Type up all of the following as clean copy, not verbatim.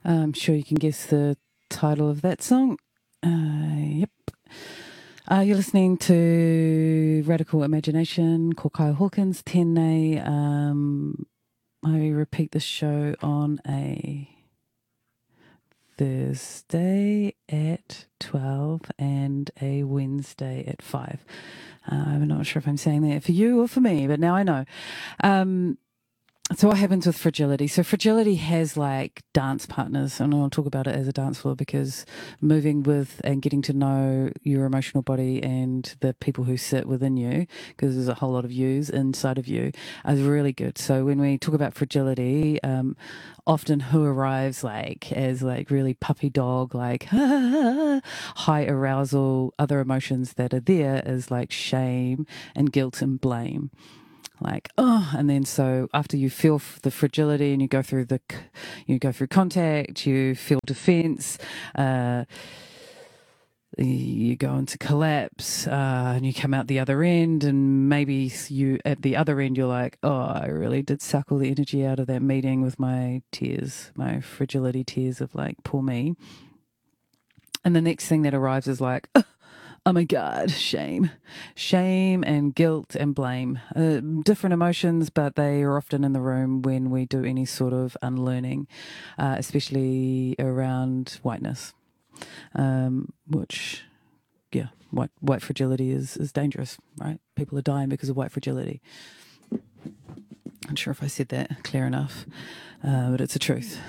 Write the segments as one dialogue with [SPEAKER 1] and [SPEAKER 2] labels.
[SPEAKER 1] I'm sure you can guess the title of that song. Yep. You're listening to Radical Imagination, Kokai Hawkins, Tēnei. I repeat the show on a Thursday at 12 and a Wednesday at 5. I'm not sure if I'm saying that for you or for me, but now I know. So what happens with fragility? So fragility has like dance partners, and I'll talk about it as a dance floor because moving with and getting to know your emotional body and the people who sit within you, because there's a whole lot of yous inside of you, is really good. So when we talk about fragility, often who arrives like as like really puppy dog, like high arousal, other emotions that are there is like shame and guilt and blame. Like, oh, and then so after you feel the fragility and you go through contact, you feel defense, you go into collapse, and you come out the other end, and maybe you at the other end you're like, oh, I really did suck all the energy out of that meeting with my tears, my fragility tears of like, poor me. And the next thing that arrives is like, oh my God, shame and guilt and blame. Different emotions, but they are often in the room when we do any sort of unlearning, especially around whiteness, which, yeah, white fragility is dangerous, right? People are dying because of white fragility. I'm not sure if I said that clear enough, but it's the truth.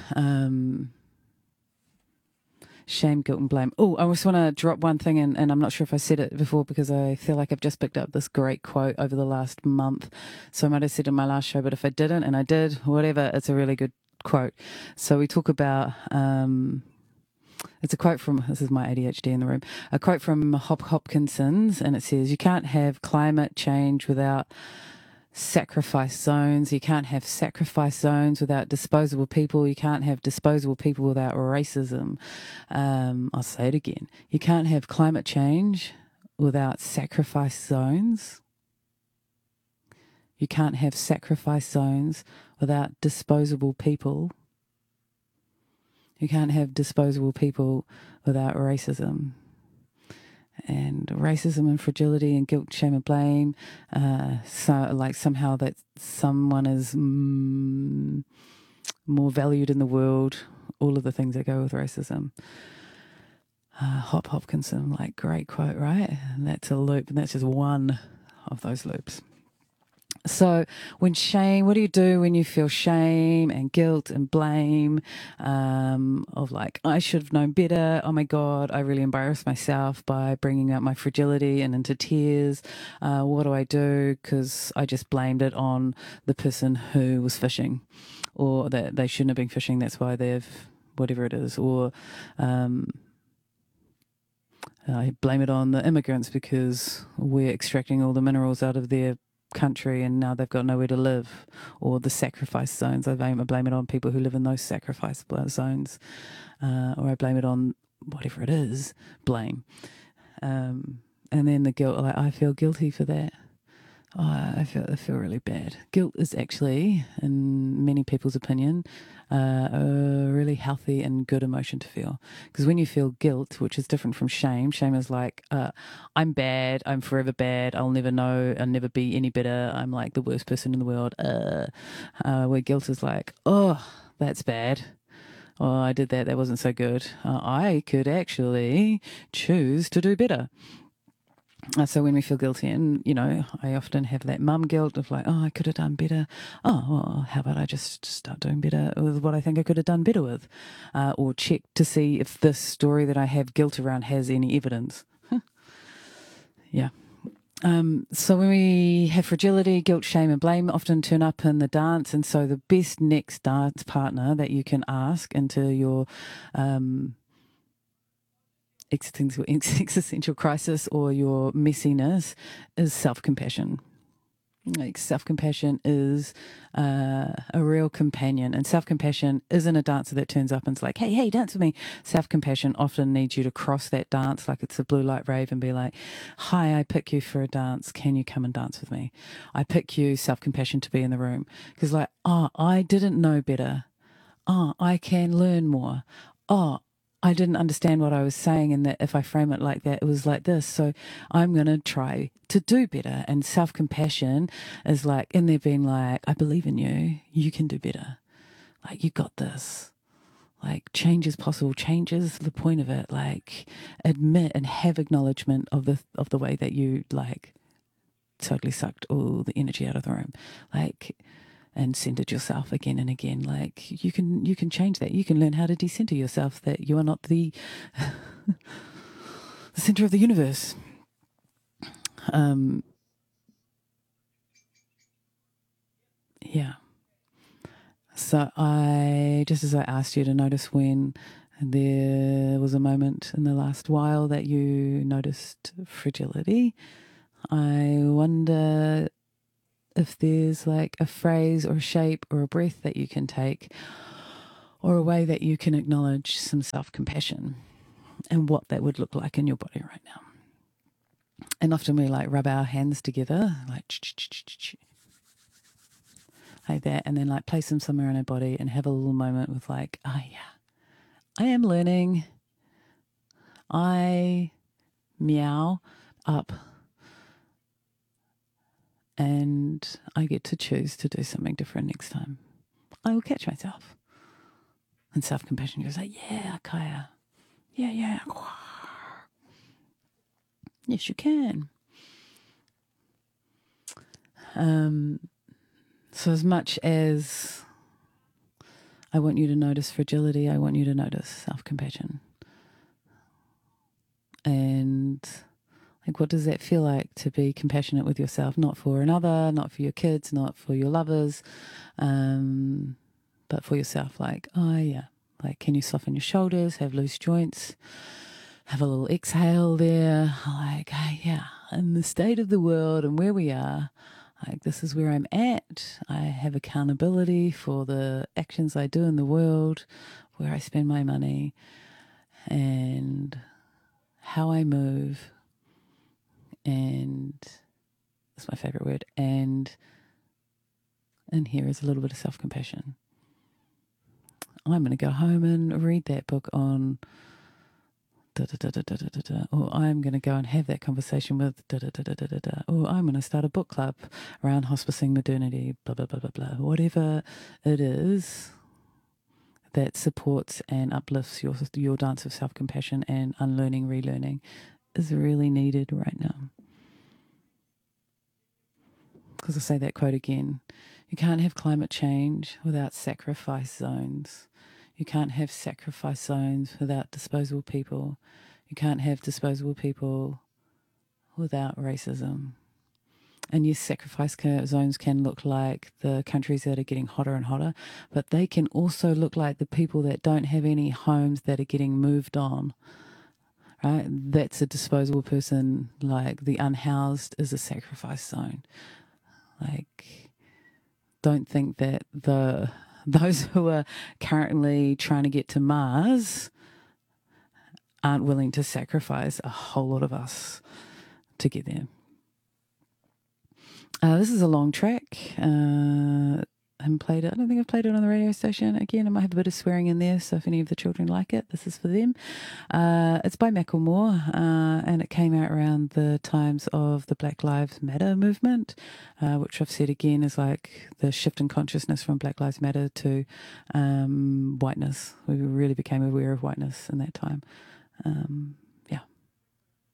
[SPEAKER 1] Shame, guilt, and blame. Oh, I just want to drop one thing, and I'm not sure if I said it before because I feel like I've just picked up this great quote over the last month. So I might have said it in my last show, but if I didn't, and I did, whatever, it's a really good quote. So we talk about, it's a quote from, this is my ADHD in the room, a quote from Hopkinson's, and it says, you can't have climate change without sacrifice zones. You can't have sacrifice zones without disposable people. You can't have disposable people without racism. I'll say it again. You can't have climate change without sacrifice zones. You can't have sacrifice zones without disposable people. You can't have disposable people without racism. And racism and fragility and guilt, shame and blame, so like somehow that someone is more valued in the world, all of the things that go with racism. Hopkinson, like great quote, right? And that's a loop, and that's just one of those loops. So when shame, what do you do when you feel shame and guilt and blame of like, I should have known better. Oh my God, I really embarrassed myself by bringing out my fragility and into tears. What do I do? Because I just blamed it on the person who was fishing, or that they shouldn't have been fishing. That's why they've, whatever it is, or I blame it on the immigrants because we're extracting all the minerals out of their country and now they've got nowhere to live, or the sacrifice zones. I blame it on people who live in those sacrifice zones, or I blame it on whatever it is, blame. And then the guilt, like I feel guilty for that. Oh, I feel really bad. Guilt is actually, in many people's opinion, a really healthy and good emotion to feel. Because when you feel guilt, which is different from shame is like, I'm bad, I'm forever bad, I'll never know, I'll never be any better, I'm like the worst person in the world. Where guilt is like, oh, that's bad. Oh, I did that wasn't so good. I could actually choose to do better. So when we feel guilty, and, you know, I often have that mum guilt of like, oh, I could have done better. Oh, well, how about I just start doing better with what I think I could have done better with? Or check to see if this story that I have guilt around has any evidence. Yeah. So when we have fragility, guilt, shame, and blame often turn up in the dance. And so the best next dance partner that you can ask into your existential crisis or your messiness is self-compassion. Like self-compassion is a real companion, and self-compassion isn't a dancer that turns up and is like, hey, dance with me. Self-compassion often needs you to cross that dance like it's a blue light rave and be like, hi, I pick you for a dance. Can you come and dance with me? I pick you, self-compassion, to be in the room. Because like, oh, I didn't know better. oh, I can learn more. Oh, I didn't understand what I was saying, and that if I frame it like that, it was like this. So I'm going to try to do better. And self compassion is like, in there being like, I believe in you. You can do better. Like, you got this. Like, change is possible. Change is the point of it. Like, admit and have acknowledgement of the way that you like totally sucked all the energy out of the room. Like, and centered yourself again and again. Like, you can change that. You can learn how to decenter yourself, that you are not the the center of the universe. Yeah. So just as I asked you to notice when there was a moment in the last while that you noticed fragility, I wonder if there's like a phrase or a shape or a breath that you can take, or a way that you can acknowledge some self-compassion and what that would look like in your body right now. And often we like rub our hands together, like that, and then like place them somewhere in our body and have a little moment with like, oh yeah, I am learning. I meow up, and I get to choose to do something different next time. I will catch myself. And self-compassion goes like, yeah, Kaya. Yeah. Yes, you can. So as much as I want you to notice fragility, I want you to notice self-compassion. And like, what does that feel like to be compassionate with yourself? Not for another, not for your kids, not for your lovers, but for yourself. Like, oh yeah, like, can you soften your shoulders, have loose joints, have a little exhale there? Like, oh, yeah, in the state of the world and where we are, like, this is where I'm at. I have accountability for the actions I do in the world, where I spend my money, and how I move. And that's my favorite word. And here is a little bit of self-compassion. I'm going to go home and read that book on or I'm going to go and have that conversation with or I'm going to start a book club around hospicing maternity, blah, blah, blah, blah, blah. Whatever it is that supports and uplifts your dance of self-compassion and unlearning, relearning is really needed right now. Because I say that quote again, you can't have climate change without sacrifice zones. You can't have sacrifice zones without disposable people. You can't have disposable people without racism. And yes, sacrifice zones can look like the countries that are getting hotter and hotter, but they can also look like the people that don't have any homes that are getting moved on. Right? That's a disposable person. Like, the unhoused is a sacrifice zone. Like, don't think that those who are currently trying to get to Mars aren't willing to sacrifice a whole lot of us to get there. This is a long track. I haven't played it. I don't think I've played it on the radio station. Again, I might have a bit of swearing in there, so if any of the children like it, this is for them. It's by Macklemore, and it came out around the times of the Black Lives Matter movement, which I've said again is like the shift in consciousness from Black Lives Matter to whiteness. We really became aware of whiteness in that time.